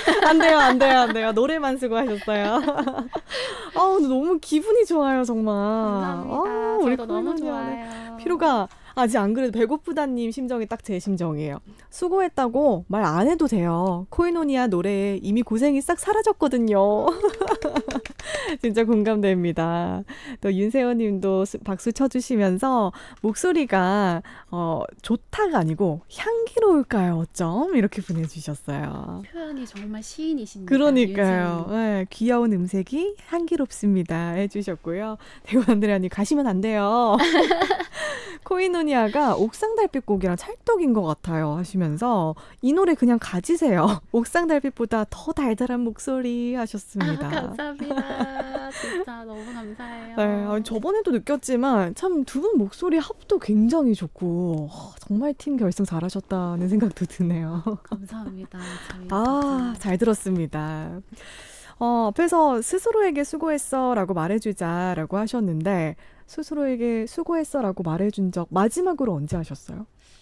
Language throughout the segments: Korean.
안 돼요, 안 돼요, 안 돼요. 노래만 쓰고 하셨어요. 근데 너무 기분이 좋아요, 정말. 감사합니다. 우리 저도 너무 코이노니아네. 좋아요. 피로가 아직 안 그래도 배고프다님 심정이 딱 제 심정이에요. 수고했다고 말 안 해도 돼요. 코이노니아 노래에 이미 고생이 싹 사라졌거든요. 진짜 공감됩니다. 또 윤세원 님도 박수 쳐주시면서 목소리가 좋다가 아니고 향기로울까요? 어쩜? 이렇게 보내주셨어요. 표현이 정말 시인이십니다. 그러니까요. 윤세윤. 네, 귀여운 음색이 향기롭습니다. 해주셨고요. 대구 안드레아님 가시면 안 돼요. 코이노니아가 옥상 달빛곡이랑 찰떡인 것 같아요 하시면서 이 노래 그냥 가지세요. 옥상 달빛보다 더 달달한 목소리 하셨습니다. 감사합니다. 진짜 너무 감사해요. 네, 아니, 저번에도 느꼈지만 참 두 분 목소리 합도 굉장히 좋고 정말 팀 결승 잘하셨다는 생각도 드네요. 감사합니다. 잘 들었습니다. 앞에서 스스로에게 수고했어 라고 말해주자 라고 하셨는데 스스로에게 수고했어 라고 말해준 적 마지막으로 언제 하셨어요?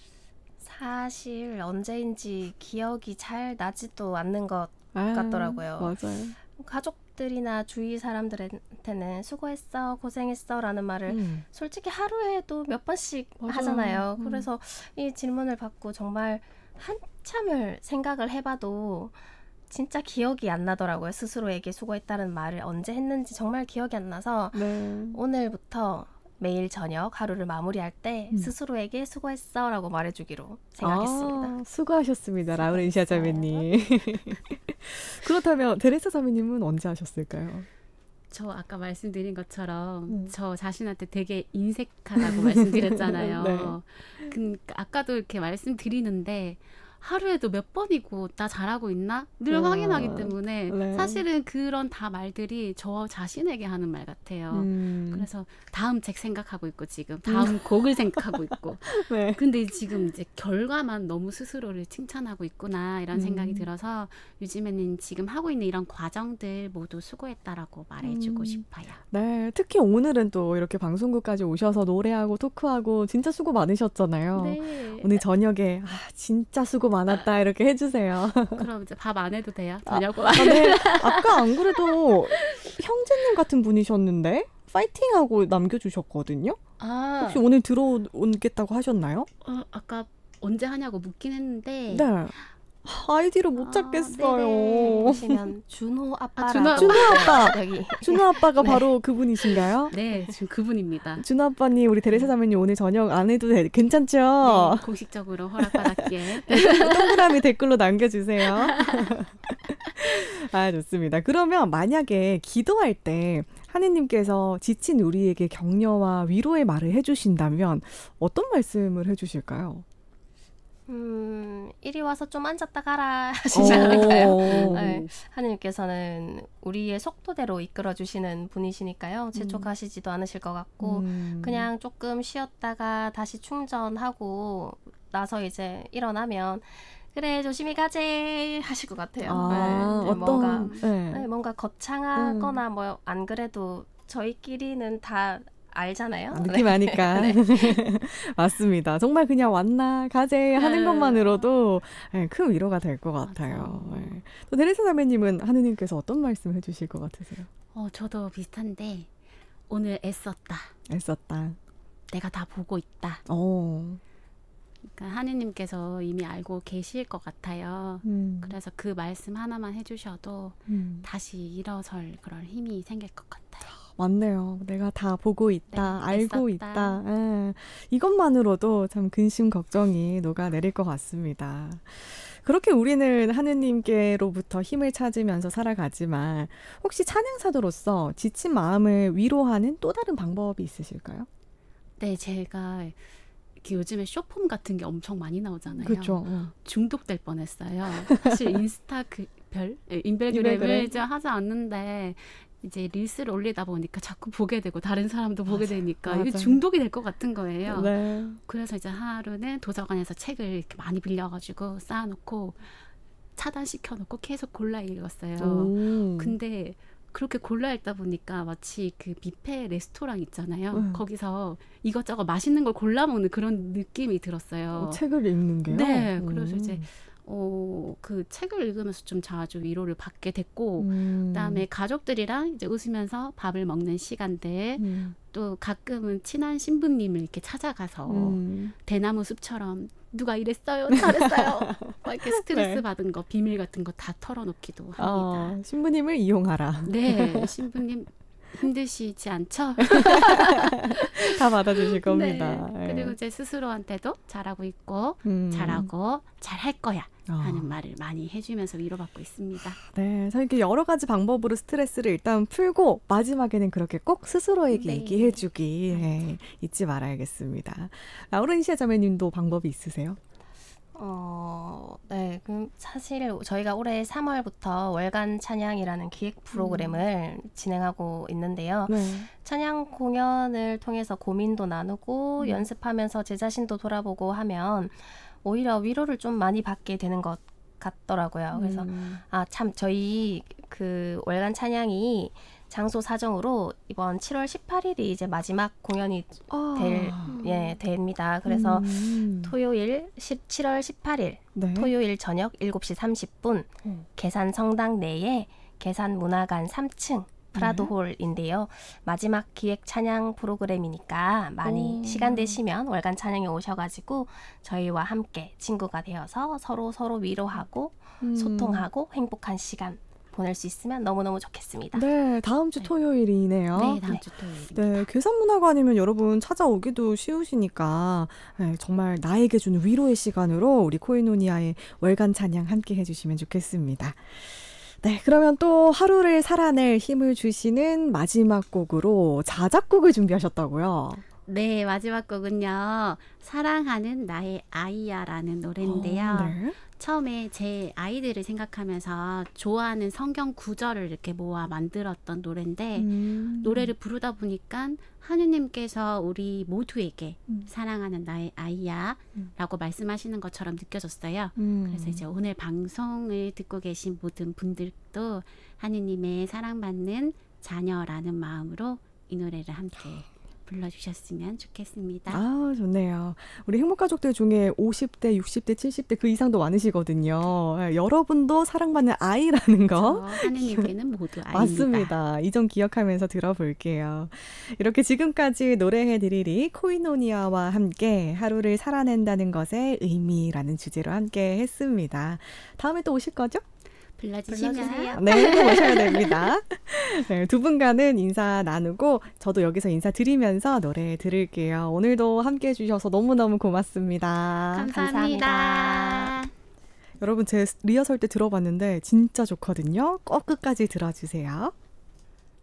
사실 언제인지 기억이 잘 나지도 않는 것 같더라고요. 맞아요. 가족들이나 주위 사람들한테는 수고했어, 고생했어 라는 말을 솔직히 하루에도 몇 번씩 맞아요. 하잖아요. 그래서 이 질문을 받고 정말 한참을 생각을 해봐도 진짜 기억이 안 나더라고요. 스스로에게 수고했다는 말을 언제 했는지 정말 기억이 안 나서 네. 오늘부터 매일 저녁 하루를 마무리할 때 스스로에게 수고했어 라고 말해주기로 생각했습니다. 수고하셨습니다. 라우렌시아 자매님. 그렇다면 데레사 자매님은 언제 하셨을까요? 저 아까 말씀드린 것처럼 저 자신한테 되게 인색하다고 말씀드렸잖아요. 네. 아까도 이렇게 말씀드리는데 하루에도 몇 번이고 나 잘하고 있나? 늘 확인하기 때문에 네. 사실은 그런 다 말들이 저 자신에게 하는 말 같아요. 그래서 다음 책 생각하고 있고 지금 다음 곡을 생각하고 있고 네. 근데 지금 이제 결과만 너무 스스로를 칭찬하고 있구나 이런 생각이 들어서 요즘에는 지금 하고 있는 이런 과정들 모두 수고했다라고 말해주고 싶어요. 네, 특히 오늘은 또 이렇게 방송국까지 오셔서 노래하고 토크하고 진짜 수고 많으셨잖아요. 네. 오늘 저녁에 진짜 수고 많았다 이렇게 해주세요. 그럼 이제 밥 안 해도 돼요? 저녁 네. 아까 안 그래도 형제님 같은 분이셨는데 파이팅하고 남겨주셨거든요. 혹시 오늘 들어오겠다고 하셨나요? 아까 언제 하냐고 묻긴 했는데 네. 아이디를 못 찾겠어요. 보시면 준호 아빠라고. 준호 아빠. 여기. 준호 아빠가 바로 그분이신가요? 네, 지금 그분입니다. 준호 아빠님, 우리 데레사 자매님 오늘 저녁 안 해도 괜찮죠? 네, 공식적으로 허락받았기에. 동그라미 댓글로 남겨주세요. 좋습니다. 그러면 만약에 기도할 때 하느님께서 지친 우리에게 격려와 위로의 말을 해주신다면 어떤 말씀을 해주실까요? 이리 와서 좀 앉았다 가라 하시지 않을까요? 네, 하느님께서는 우리의 속도대로 이끌어주시는 분이시니까요. 재촉하시지도 않으실 것 같고 그냥 조금 쉬었다가 다시 충전하고 나서 이제 일어나면 그래 조심히 가재 하실 것 같아요. 뭔가 거창하거나 뭐 안 그래도 저희끼리는 다 알잖아요. 느낌 아니까. 네. 맞습니다. 정말 그냥 왔나 가재 하는 것만으로도 큰 위로가 될 것 같아요. 또 데레사 자매님은 하느님께서 어떤 말씀 해주실 것 같으세요? 저도 비슷한데 오늘 애썼다. 내가 다 보고 있다. 그러니까 하느님께서 이미 알고 계실 것 같아요. 그래서 그 말씀 하나만 해주셔도 다시 일어설 그런 힘이 생길 것 같아요. 맞네요. 내가 다 보고 있다. 알고 있다. 이것만으로도 참 근심 걱정이 녹아내릴 것 같습니다. 그렇게 우리는 하느님께로부터 힘을 찾으면서 살아가지만 혹시 찬양사도로서 지친 마음을 위로하는 또 다른 방법이 있으실까요? 네, 제가 요즘에 쇼폼 같은 게 엄청 많이 나오잖아요. 그렇죠. 중독될 뻔했어요. 사실 인스타 인별그램을 이제 하지 않는데 이제 릴스를 올리다 보니까 자꾸 보게 되고 다른 사람도 보게 되니까 이게 중독이 될 것 같은 거예요. 네. 그래서 이제 하루는 도서관에서 책을 이렇게 많이 빌려가지고 쌓아놓고 차단시켜놓고 계속 골라 읽었어요. 근데 그렇게 골라 읽다 보니까 마치 그 뷔페 레스토랑 있잖아요. 거기서 이것저것 맛있는 걸 골라 먹는 그런 느낌이 들었어요. 책을 읽는 게요? 네. 그래서 이제 그 책을 읽으면서 좀 자주 위로를 받게 됐고, 그다음에 가족들이랑 이제 웃으면서 밥을 먹는 시간들, 또 가끔은 친한 신부님을 이렇게 찾아가서 대나무 숲처럼 누가 이랬어요, 저랬어요, 막 이렇게 스트레스 네. 받은 거, 비밀 같은 거 다 털어놓기도 합니다. 신부님을 이용하라. 네, 신부님 힘드시지 않죠? 다 받아주실 겁니다. 네. 그리고 이제 스스로한테도 잘하고 있고 잘하고 잘할 거야 하는 말을 많이 해주면서 위로받고 있습니다. 네, 저는 이렇게 여러 가지 방법으로 스트레스를 일단 풀고 마지막에는 그렇게 꼭 스스로에게 네. 얘기해주기 잊지 말아야겠습니다. 라우렌시아 자매님도 방법이 있으세요? 네. 그럼 사실 저희가 올해 3월부터 월간 찬양이라는 기획 프로그램을 진행하고 있는데요. 네. 찬양 공연을 통해서 고민도 나누고 연습하면서 제 자신도 돌아보고 하면 오히려 위로를 좀 많이 받게 되는 것 같더라고요. 그래서 참 저희 그 월간 찬양이 장소 사정으로 이번 7월 18일이 이제 마지막 공연이 됩니다. 그래서 토요일 7월 18일 네. 토요일 저녁 7시 30분 계산 성당 내에 계산 문화관 3층 프라도홀인데요. 마지막 기획 찬양 프로그램이니까 많이 시간 되시면 월간 찬양에 오셔가지고 저희와 함께 친구가 되어서 서로 위로하고 소통하고 행복한 시간 보낼 수 있으면 너무너무 좋겠습니다. 네, 다음 주 토요일이네요. 네, 다음 주 토요일입니다. 네, 계산문화관이면 여러분 찾아오기도 쉬우시니까 정말 나에게 주는 위로의 시간으로 우리 코이노니아의 월간 찬양 함께 해주시면 좋겠습니다. 네, 그러면 또 하루를 살아낼 힘을 주시는 마지막 곡으로 자작곡을 준비하셨다고요? 네, 마지막 곡은요. 사랑하는 나의 아이야라는 노래인데요. 네. 처음에 제 아이들을 생각하면서 좋아하는 성경 구절을 이렇게 모아 만들었던 노래인데 노래를 부르다 보니까 하느님께서 우리 모두에게 사랑하는 나의 아이야 라고 말씀하시는 것처럼 느껴졌어요. 그래서 이제 오늘 방송을 듣고 계신 모든 분들도 하느님의 사랑받는 자녀라는 마음으로 이 노래를 함께 불러주셨으면 좋겠습니다. 아, 좋네요. 우리 행복가족들 중에 50대, 60대, 70대 그 이상도 많으시거든요. 여러분도 사랑받는 아이라는 거. 하느님께는 모두 아이입니다. 맞습니다. 이 점 기억하면서 들어볼게요. 이렇게 지금까지 노래해드리리 코이노니아와 함께 하루를 살아낸다는 것의 의미라는 주제로 함께 했습니다. 다음에 또 오실 거죠? 불러주세요. 네, 오셔야 됩니다. 네, 두 분과는 인사 나누고 저도 여기서 인사드리면서 노래 들을게요. 오늘도 함께해 주셔서 너무너무 고맙습니다. 감사합니다. 여러분 제 리허설 때 들어봤는데 진짜 좋거든요. 꼭 끝까지 들어주세요.